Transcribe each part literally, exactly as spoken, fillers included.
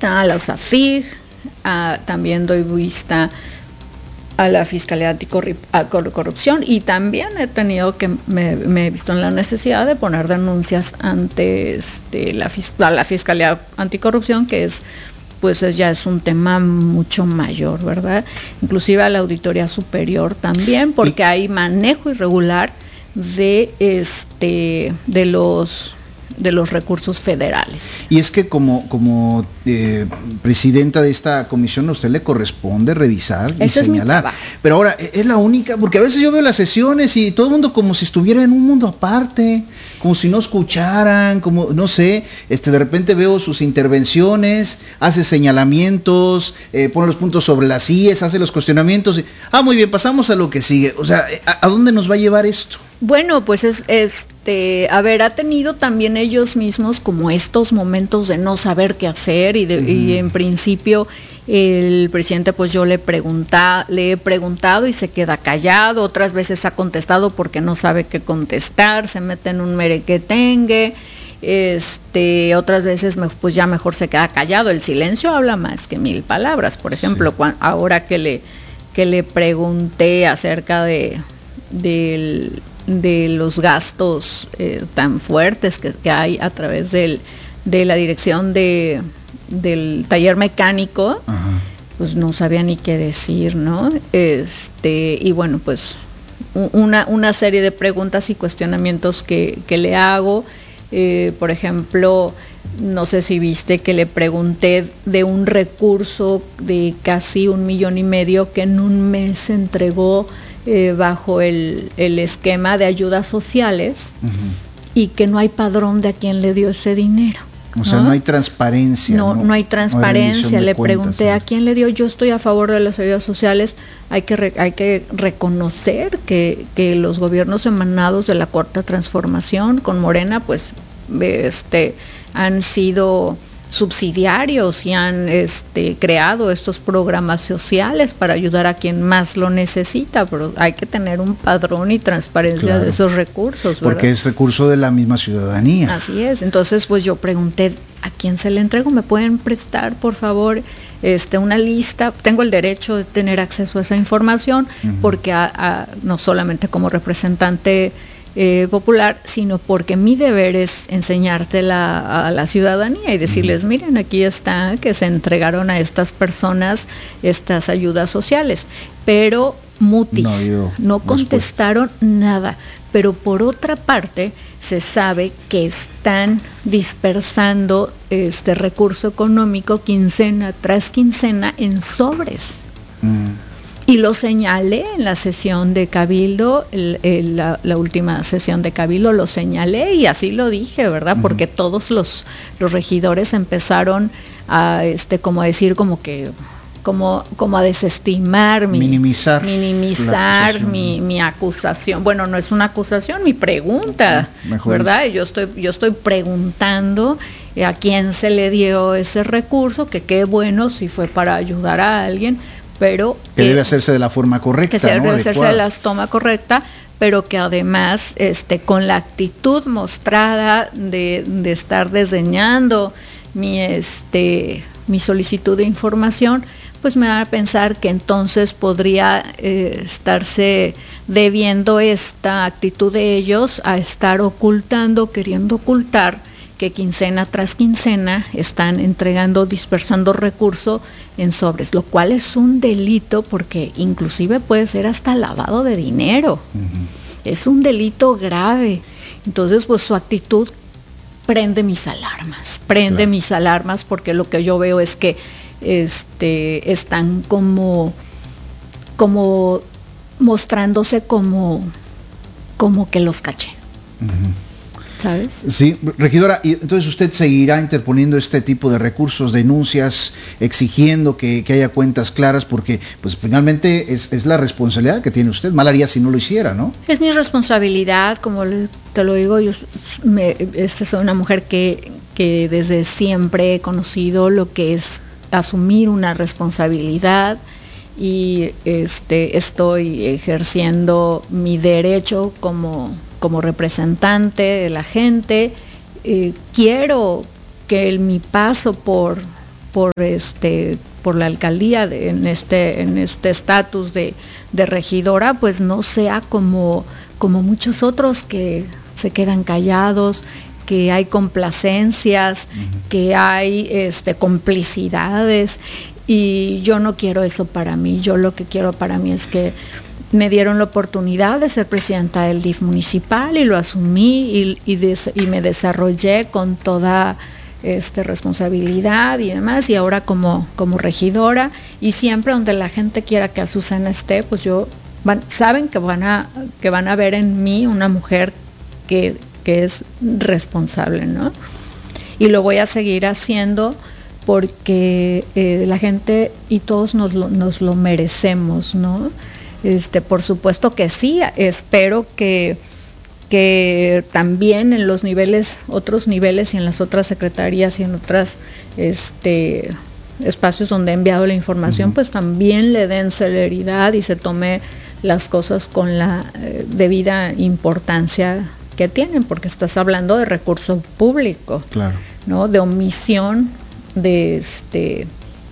vista a la USAFIG, a, también doy vista a la Fiscalía Anticorrupción y también he tenido que, me, me he visto en la necesidad de poner denuncias ante este, la, a la Fiscalía Anticorrupción, que es, pues es, ya es un tema mucho mayor, ¿verdad? Inclusive a la Auditoría Superior también, porque y, hay manejo irregular de este de los de los recursos federales. Y es que como como eh, presidenta de esta comisión a usted le corresponde revisar y Ese señalar. Pero ahora es la única, porque a veces yo veo las sesiones y todo el mundo como si estuviera en un mundo aparte, como si no escucharan, como no sé, este de repente veo sus intervenciones, hace señalamientos, eh, pone los puntos sobre las íes, hace los cuestionamientos. Y, ah, muy bien, pasamos a lo que sigue. O sea, ¿a, a dónde nos va a llevar esto? Bueno, pues es este, a ver, ha tenido también ellos mismos como estos momentos de no saber qué hacer y, de, uh-huh. y en principio el presidente, pues yo le pregunta, le he preguntado y se queda callado, otras veces ha contestado porque no sabe qué contestar, se mete en un merequetengue, este, otras veces pues ya mejor se queda callado. El silencio habla más que mil palabras. Por ejemplo, sí. cuando, ahora que le que le pregunté acerca de del de los gastos eh, tan fuertes que, que hay a través del, de la dirección de del taller mecánico, ajá. pues no sabía ni qué decir, ¿no? Este, y bueno, pues una, una serie de preguntas y cuestionamientos que, que le hago, eh, por ejemplo, no sé si viste que le pregunté de un recurso de casi un millón y medio que en un mes se entregó Eh, bajo el, el esquema de ayudas sociales, uh-huh. y que no hay padrón de a quién le dio ese dinero. O ¿no? sea, no hay transparencia. No, no, no hay transparencia. No hay le cuentas, pregunté, ¿sí? a quién le dio. Yo estoy a favor de las ayudas sociales. Hay que re, hay que reconocer que, que los gobiernos emanados de la Cuarta Transformación con Morena, pues, este, han sido subsidiarios y han este, creado estos programas sociales para ayudar a quien más lo necesita, pero hay que tener un padrón y transparencia claro. de esos recursos, ¿verdad? Porque es recurso de la misma ciudadanía. Así es. Entonces, pues yo pregunté, ¿a quién se le entregó? ¿Me pueden prestar, por favor, este, una lista? Tengo el derecho de tener acceso a esa información, uh-huh. porque a, a, no solamente como representante Eh, popular, sino porque mi deber es enseñártela a la ciudadanía y decirles, uh-huh. miren, aquí está que se entregaron a estas personas estas ayudas sociales, pero mutis, no, no contestaron nada. Pero por otra parte se sabe que están dispersando este recurso económico quincena tras quincena en sobres. Uh-huh. Y lo señalé en la sesión de Cabildo, el, el, la, la última sesión de Cabildo lo señalé y así lo dije, ¿verdad? Uh-huh. Porque todos los, los regidores empezaron a, este, como a decir, como que, como, como a desestimar, mi, minimizar, minimizar mi, mi acusación. Bueno, no es una acusación, mi pregunta, uh-huh. ¿verdad? Yo estoy, yo estoy preguntando a quién se le dio ese recurso, que qué bueno si fue para ayudar a alguien, pero que, que debe hacerse de la forma correcta, que debe ¿no? hacerse Adecuada. de la toma correcta, pero que además este con la actitud mostrada de, de estar desdeñando mi este mi solicitud de información, pues me da a pensar que entonces podría eh, estarse debiendo esta actitud de ellos a estar ocultando, queriendo ocultar que quincena tras quincena están entregando, dispersando recursos en sobres, lo cual es un delito porque inclusive puede ser hasta lavado de dinero. Uh-huh. Es un delito grave. Entonces, pues su actitud prende mis alarmas, prende claro. mis alarmas porque lo que yo veo es que este están como como mostrándose como como que los caché. Uh-huh. ¿Sabes? Sí, regidora, y entonces usted seguirá interponiendo este tipo de recursos, denuncias, exigiendo que, que haya cuentas claras, porque pues finalmente es, es la responsabilidad que tiene usted. Mal haría si no lo hiciera, ¿no? Es mi responsabilidad, como te lo digo, yo me, soy una mujer que, que desde siempre he conocido lo que es asumir una responsabilidad y este estoy ejerciendo mi derecho como como representante de la gente. Eh, quiero que el, mi paso por por este por la alcaldía de, en este en este estatus de, de regidora, pues no sea como como muchos otros que se quedan callados, que hay complacencias, uh-huh. que hay este complicidades, y yo no quiero eso para mí. Yo lo que quiero para mí es que me dieron la oportunidad de ser presidenta del D I F municipal y lo asumí y, y, des, y me desarrollé con toda este, responsabilidad y demás, y ahora como, como regidora, y siempre donde la gente quiera que Azucena esté, pues yo, van, saben que van a que van a ver en mí una mujer que, que es responsable, ¿no? Y lo voy a seguir haciendo porque eh, la gente y todos nos lo, nos lo merecemos, ¿no? Este, por supuesto que sí, espero que que también en los niveles, otros niveles y en las otras secretarías y en otros este, espacios donde he enviado la información, uh-huh. pues también le den celeridad y se tome las cosas con la eh, debida importancia que tienen, porque estás hablando de recurso público, claro. ¿no? De omisión de este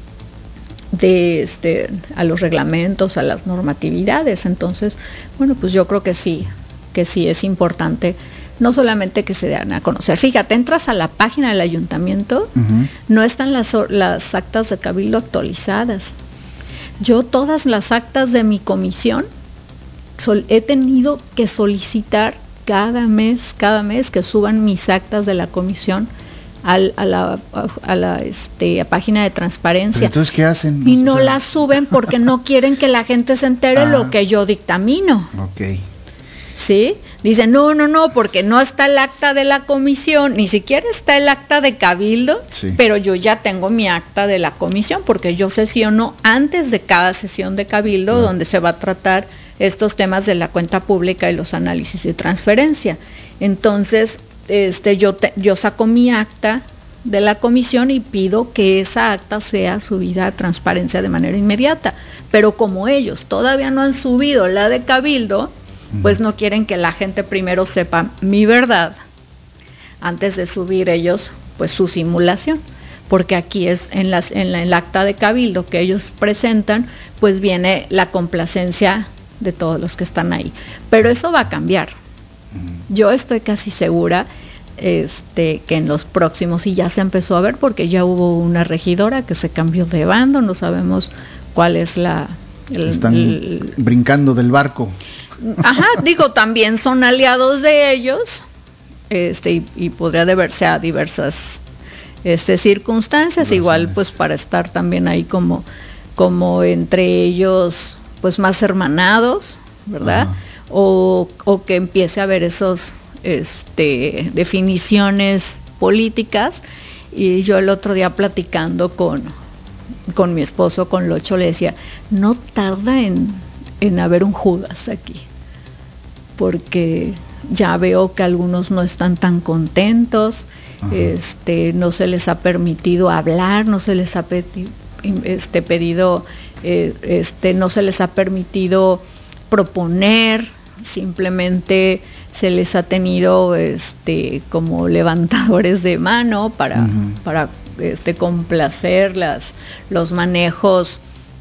de este a los reglamentos, a las normatividades. Entonces, bueno, pues yo creo que sí, que sí es importante, no solamente que se den a conocer. Fíjate, entras a la página del ayuntamiento, uh-huh. no están las, las actas de cabildo actualizadas. Yo todas las actas de mi comisión sol, he tenido que solicitar cada mes, cada mes que suban mis actas de la comisión Al, a la, a, a la este, a página de transparencia. ¿Pero entonces qué hacen? Y no o sea... las suben porque no quieren que la gente se entere ah, lo que yo dictamino. Ok. ¿Sí? Dicen, no, no, no, porque no está el acta de la comisión, ni siquiera está el acta de cabildo, sí. pero yo ya tengo mi acta de la comisión, porque yo sesiono antes de cada sesión de cabildo, claro. donde se va a tratar estos temas de la cuenta pública y los análisis de transferencia. Entonces, Este, yo, te, yo saco mi acta de la comisión y pido que esa acta sea subida a transparencia de manera inmediata, pero como ellos todavía no han subido la de cabildo, uh-huh. pues no quieren que la gente primero sepa mi verdad antes de subir ellos pues su simulación, porque aquí es en, las, en, la, en el acta de cabildo que ellos presentan, pues viene la complacencia de todos los que están ahí, pero eso va a cambiar. Yo estoy casi segura este, que en los próximos, y ya se empezó a ver porque ya hubo una regidora que se cambió de bando, no sabemos cuál es la... El, Están el, brincando del barco. Ajá, digo, también son aliados de ellos este, y, y podría deberse a diversas este, circunstancias, Razones. Igual pues para estar también ahí como, como entre ellos pues más hermanados, ¿verdad? Ajá. O, o que empiece a haber esos este, definiciones políticas. Y yo el otro día platicando con, con mi esposo, con Locho, le decía, no tarda en, en haber un Judas aquí, porque ya veo que algunos no están tan contentos, este, no se les ha permitido hablar, no se les ha pedi, este, pedido, eh, este, no se les ha permitido proponer, simplemente se les ha tenido este como levantadores de mano para uh-huh. para este complacer las los manejos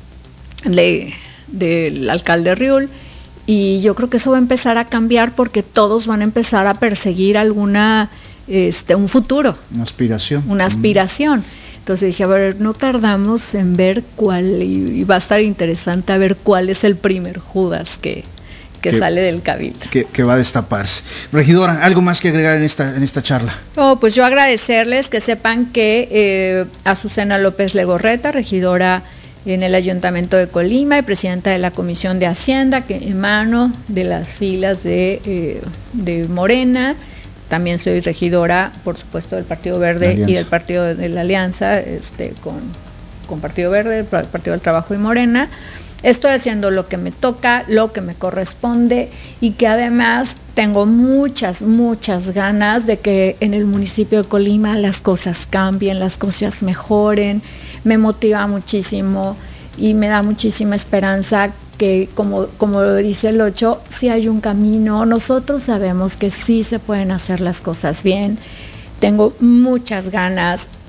de del alcalde Riul, y yo creo que eso va a empezar a cambiar porque todos van a empezar a perseguir alguna este un futuro, una aspiración, una aspiración. Uh-huh. Entonces dije, a ver, no tardamos en ver cuál, y, y va a estar interesante a ver cuál es el primer Judas que que, que sale del cabildo. Que, que va a destaparse. Regidora, ¿algo más que agregar en esta en esta charla? Oh, pues yo agradecerles, que sepan que eh, Azucena López Legorreta, regidora en el Ayuntamiento de Colima y presidenta de la Comisión de Hacienda, que emano de las filas de, eh, de Morena. También soy regidora, por supuesto, del Partido Verde y del Partido de la Alianza, este, con, con Partido Verde, el Partido del Trabajo y Morena. Estoy haciendo lo que me toca, lo que me corresponde, y que además tengo muchas, muchas ganas de que en el municipio de Colima las cosas cambien, las cosas mejoren. Me motiva muchísimo y me da muchísima esperanza que, como, como lo dice el Ocho, sí hay un camino. Nosotros sabemos que sí se pueden hacer las cosas bien. Tengo muchas ganas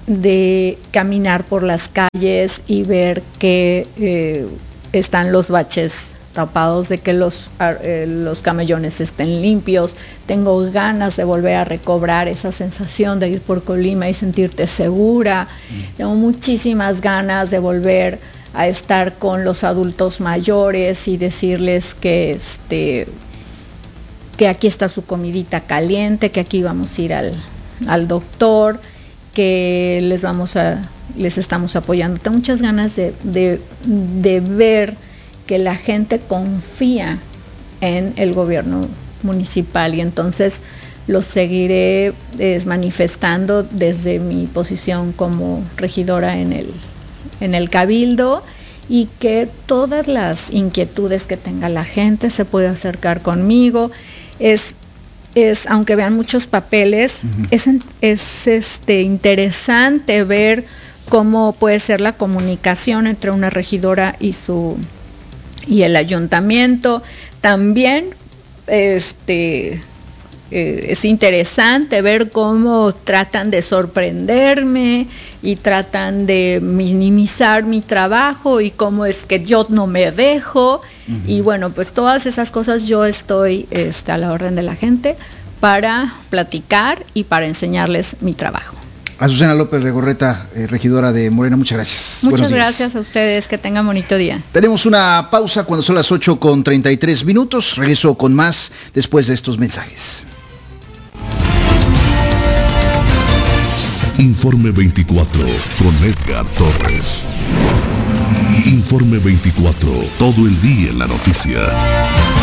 de caminar por las calles y ver que eh, están los baches tapados, de que los, eh, los camellones estén limpios. Tengo ganas de volver a recobrar esa sensación de ir por Colima y sentirte segura. Mm. Tengo muchísimas ganas de volver a estar con los adultos mayores y decirles que este que aquí está su comidita caliente, que aquí vamos a ir al, al doctor, que les vamos a les estamos apoyando. Tengo muchas ganas de, de, de ver que la gente confía en el gobierno municipal, y entonces los seguiré eh, manifestando desde mi posición como regidora en el, en el Cabildo, y que todas las inquietudes que tenga la gente se puede acercar conmigo. Es, es aunque vean muchos papeles, uh-huh. es, es este, interesante ver cómo puede ser la comunicación entre una regidora y su y el ayuntamiento. También este eh, es interesante ver cómo tratan de sorprenderme y tratan de minimizar mi trabajo y cómo es que yo no me dejo. Uh-huh. Y bueno, pues todas esas cosas yo estoy este, a la orden de la gente para platicar y para enseñarles mi trabajo. Azucena López Legorreta, eh, regidora de Morena, muchas gracias. Muchas gracias a ustedes, que tengan bonito día. Tenemos una pausa cuando son las ocho con treinta y tres minutos. Regreso con más después de estos mensajes. Informe veinticuatro con Edgar Torres. Informe veinticuatro, todo el día en la noticia.